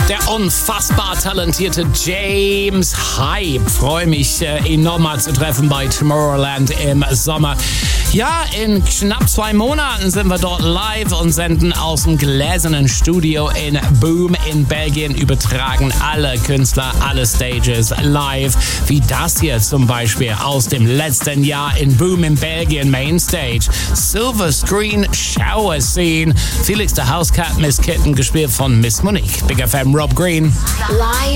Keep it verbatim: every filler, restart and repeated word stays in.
Der unfassbar talentierte James Hype. Freue mich, ihn nochmal zu treffen bei Tomorrowland im Sommer. Ja, in knapp zwei Monaten sind wir dort live und senden aus dem gläsernen Studio in Boom in Belgien, übertragen alle Künstler, alle Stages live, wie das hier zum Beispiel aus dem letzten Jahr in Boom in Belgien Mainstage. Silver Screen Shower Scene. Felix the Housecat, Miss Kitten, gespielt von Miss Monique. Big F M Rob Green. Live.